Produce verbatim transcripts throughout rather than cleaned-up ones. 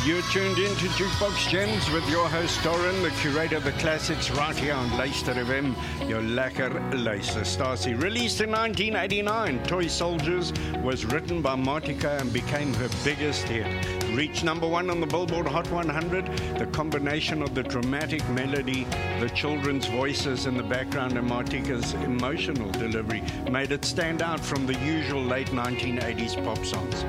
You're tuned in to Jukebox Gems with your host Doran, the curator of the classics, right here on Luister F M, your lekker luisterstasie. Released in nineteen eighty-nine, Toy Soldiers was written by Martika and became her biggest hit. Reached number one on the Billboard Hot one hundred. The combination of the dramatic melody, the children's voices in the background, and Martika's emotional delivery made it stand out from the usual late nineteen eighties pop songs.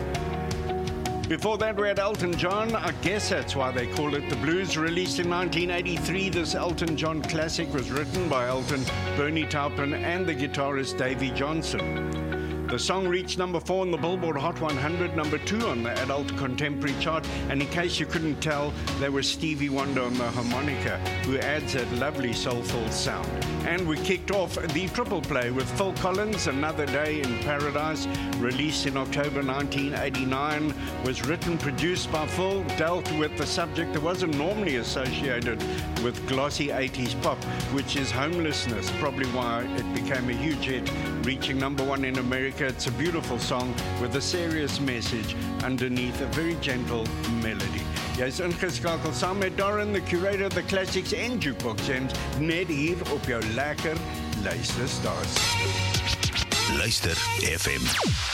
Before that, we had Elton John. I guess that's why they call it The Blues. Released in nineteen eighty-three, this Elton John classic was written by Elton, Bernie Taupin, and the guitarist Davy Johnson. The song reached number four on the Billboard Hot one hundred, number two on the Adult Contemporary chart, and in case you couldn't tell, there was Stevie Wonder on the harmonica, who adds that lovely soulful sound. And we kicked off the triple play with Phil Collins, Another Day in Paradise, released in October nineteen eighty-nine, was written, produced by Phil, dealt with the subject that wasn't normally associated with glossy eighties pop, which is homelessness, probably why it became a huge hit, reaching number one in America. It's a beautiful song with a serious message underneath a very gentle melody. Jy is ingeskakel saam met Doran, the curator of the classics en Jukebox Gems, net hier op jou lekker luisterstasie. Luister F M.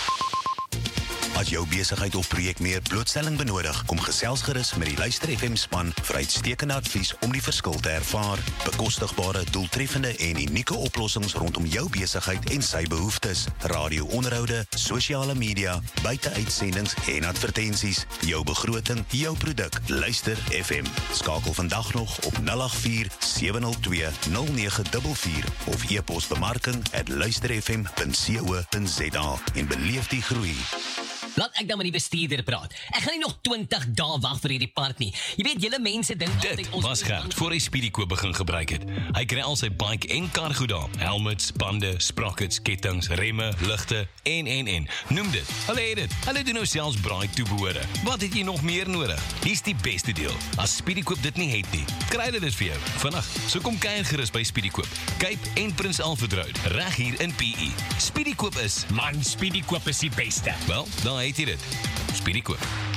As jou besigheid of projek meer blootstelling benodig, kom gesels gerus met die Luister F M span vir uitstekende advies om die verskil te ervaar. Bekostigbare, doeltreffende en unieke oplossings rondom jou besigheid en sy behoeftes. Radio-onderhoude, sosiale media, buiteuitsendings en advertensies. Jou begroting, jou produk. Luister F M. Skakel vandag nog op nul agt vier, sewe nul twee, nul nege vier vier of e-pos bemarking at luisterfm punt co punt za en beleef die groei. Laat ek dan met die bestuurder praat. Ek gaan nie nog twintig dae wag vir hierdie part nie. Jy weet, julle mense dink altyd Dit was Gert voor hy Speedykoop begin gebruik het. Hy kry al sy bike en kar goed daar. Helmets, bande, sprockets, kettings, remme, ligte en en en. Noem dit. Hulle het dit. Hulle doen nou selfs braai toebehore. Wat het jy nog meer nodig? Hier's die beste deel. As Speedykoop dit nie het nie, kry hulle dit vir jou. Vandag, so kom kuier gerus by Speedykoop. Cape en Prins Alfred Road, reg hier in P E. Speedykoop is, man, Speedykoop is die beste. Wel, dan het jy dit. Speedykoop.